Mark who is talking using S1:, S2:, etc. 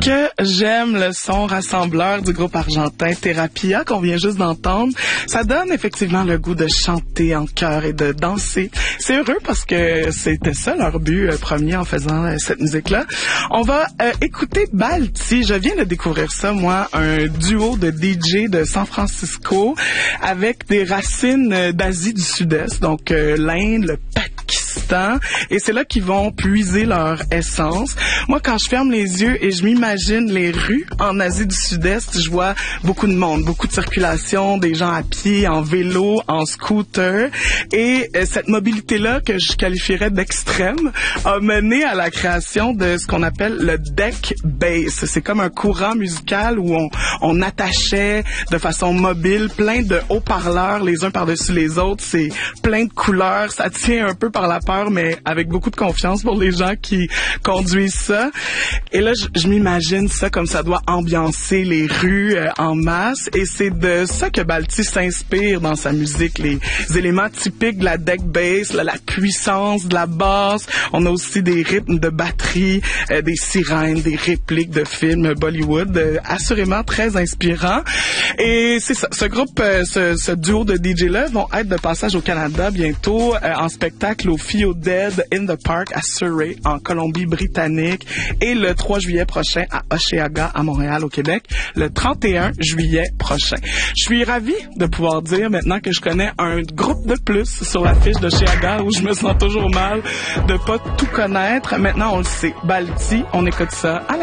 S1: Que j'aime le son rassembleur du groupe argentin Terapia qu'on vient juste d'entendre. Ça donne effectivement le goût de chanter en chœur et de danser. C'est heureux parce que c'était ça leur but premier en faisant cette musique-là. On va écouter Balti. Je viens de découvrir ça, moi, un duo de DJ de San Francisco avec des racines d'Asie du Sud-Est, donc l'Inde, le Pakistan, et c'est là qu'ils vont puiser leur essence. Moi, quand je ferme les yeux et je m'imagine les rues en Asie du Sud-Est, je vois beaucoup de monde, beaucoup de circulation, des gens à pied, en vélo, en scooter, et cette mobilité-là que je qualifierais d'extrême a mené à la création de ce qu'on appelle le deck bass. C'est comme un courant musical où on attachait de façon mobile plein de haut-parleurs les uns par-dessus les autres. C'est plein de couleurs, ça tient un peu par la peur, mais avec beaucoup de confiance pour les gens qui conduisent ça. Et là, je m'imagine ça comme ça doit ambiancer les rues en masse. Et c'est de ça que Balti s'inspire dans sa musique. Les éléments typiques de la deck bass, la puissance de la basse. On a aussi des rythmes de batterie, des sirènes, des répliques de films Bollywood. Assurément très inspirant. Et c'est ça. Ce groupe, ce duo de DJ-là vont être de passage au Canada bientôt en spectacle au Fio Dead in the Park à Surrey, en Colombie-Britannique, et le 3 juillet prochain à Hochelaga, à Montréal, au Québec, le 31 juillet prochain. Je suis ravie de pouvoir dire maintenant que je connais un groupe de plus sur la fiche d'Hochelaga où je me sens toujours mal de pas tout connaître. Maintenant, on le sait. Balti, on écoute ça à la